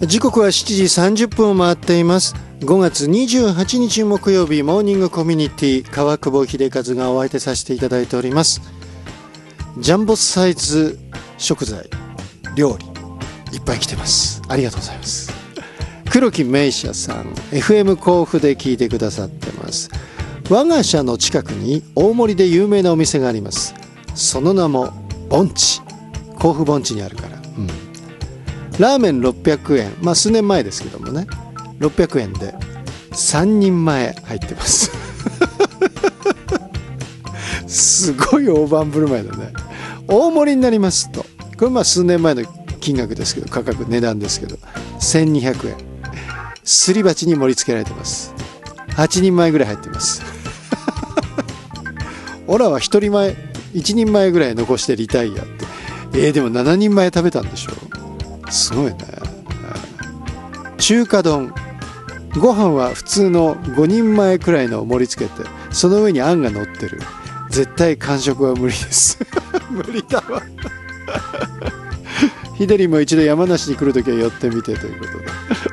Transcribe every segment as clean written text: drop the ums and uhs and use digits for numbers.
時刻は7時30分を回っています。5月28日木曜日、モーニングコミュニティ川久保秀和がお相手させていただいております。ジャンボサイズ食材料理いっぱい来てます。ありがとうございます。黒木メイシャさん FM 甲府で聞いてくださってます。我が社の近くに大森で有名なお店があります。その名も盆地、甲府盆地にあるから、ラーメン600円、数年前ですけどもね、600円で3人前入ってますすごい大盤振る舞いだね。大盛りになりますと、これ数年前の金額ですけど、価格値段ですけど1200円、すり鉢に盛り付けられてます。8人前ぐらい入ってますオラは1人前1人前ぐらい残してリタイアって。でも7人前食べたんでしょ。すごいね。中華丼、ご飯は普通の5人前くらいの盛り付けて、その上にあんが乗ってる。絶対完食は無理です無理だわヒデリも一度山梨に来るときは寄ってみてということ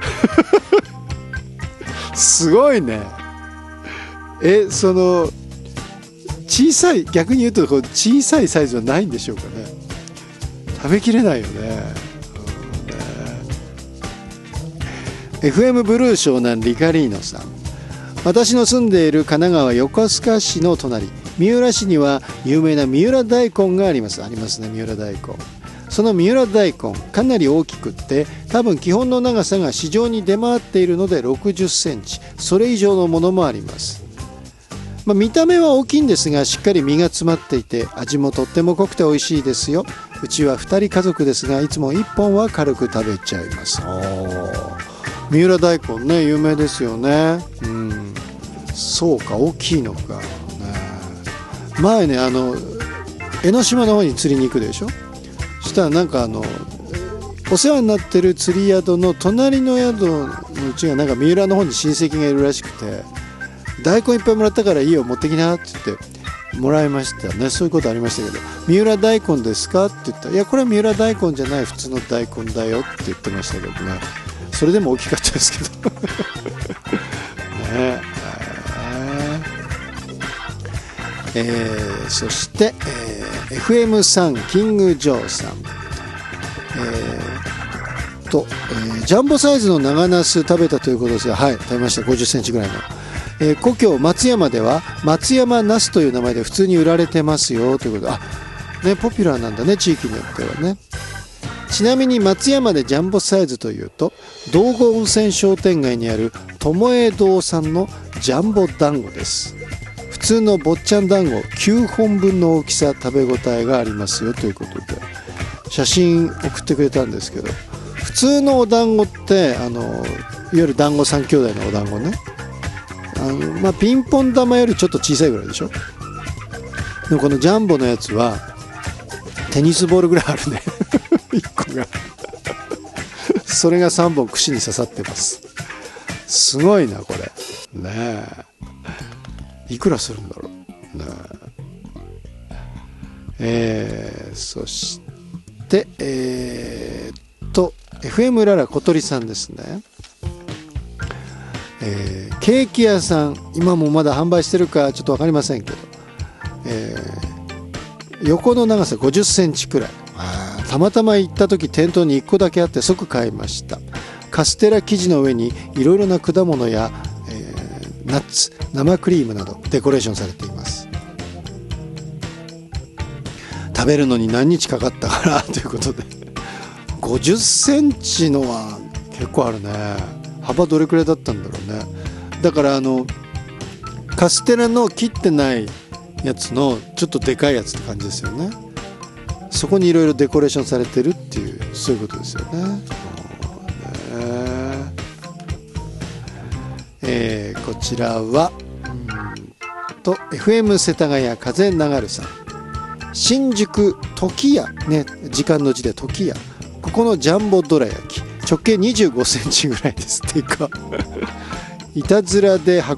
ですごいね。その小さい、逆に言うと小さいサイズはないんでしょうかね。食べきれないよね。FM ブルー湘南リカリーノさん、私の住んでいる神奈川横須賀市の隣、三浦市には有名な三浦大根があります。ありますね、三浦大根。その三浦大根かなり大きくって、多分基本の長さが市場に出回っているので60センチ、それ以上のものもあります。見た目は大きいんですが、しっかり身が詰まっていて、味もとっても濃くて美味しいですよ。うちは2人家族ですが、いつも1本は軽く食べちゃいます。三浦大根ね、有名ですよね。そうか、大きいのか、前ね、江ノ島の方に釣りに行くでしょ。そしたらなんかお世話になってる釣り宿の隣の宿のうちがなんか三浦の方に親戚がいるらしくて、大根いっぱいもらったからいいよ持ってきなって言ってもらいましたね。そういうことありましたけど、三浦大根ですかって言ったら、いやこれは三浦大根じゃない普通の大根だよって言ってましたけどね。それでも大きかったですけどね。そして、FM さんキングジョーさん、ジャンボサイズの長ナス食べたということですが、はい、食べました。50センチぐらいの、故郷松山では松山ナスという名前で普通に売られてますよということで、ポピュラーなんだね、地域によってはね。ちなみに松山でジャンボサイズというと、道後温泉商店街にある友堂さんのジャンボ団子です。普通の坊ちゃん団子9本分の大きさ、食べ応えがありますよということで写真送ってくれたんですけど、普通のお団子っていわゆる団子3兄弟のお団子ね、ピンポン玉よりちょっと小さいぐらいでしょ。でもこのジャンボのやつはテニスボールぐらいあるね1個がそれが3本串に刺さってます。すごいなこれね。いくらするんだろうね。そしてFM ララ小鳥さんですね。ケーキ屋さん、今もまだ販売してるかちょっと分かりませんけど、横の長さ50センチくらい。たまたま行った時店頭に1個だけあって即買いました。カステラ生地の上にいろいろな果物や、ナッツ、生クリームなどデコレーションされています。食べるのに何日かかったかなということで50センチのは結構あるね。幅どれくらいだったんだろうね。だからカステラの切ってないやつのちょっとでかいやつって感じですよね。そこにいろいろデコレーションされてるっていう、そういうことですよね。こちらはFM 世田谷風流るさん、新宿時屋ね、時間の字で時屋、ここのジャンボどら焼き直径25センチぐらいですっていうかいたずらで